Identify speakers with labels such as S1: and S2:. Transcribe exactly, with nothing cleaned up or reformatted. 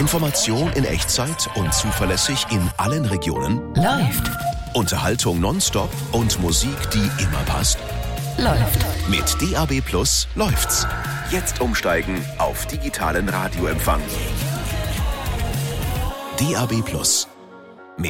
S1: Information in Echtzeit und zuverlässig in allen Regionen.
S2: Läuft.
S1: Unterhaltung nonstop und Musik, die immer passt.
S2: Läuft.
S1: Mit D A B Plus läuft's. Jetzt umsteigen auf digitalen Radioempfang. D A B Plus.